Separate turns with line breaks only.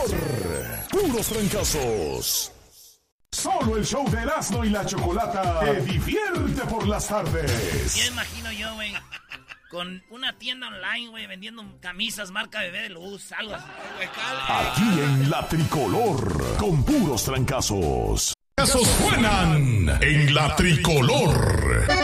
Puros trancazos. Solo el show de Erasmo y la Chocolata te divierte por las tardes.
Ya imagino yo, güey, con una tienda online, güey, vendiendo camisas marca Bebé de Luz, algo así.
Aquí en La Tricolor, con puros trancazos. Trancazos suenan en La Tricolor.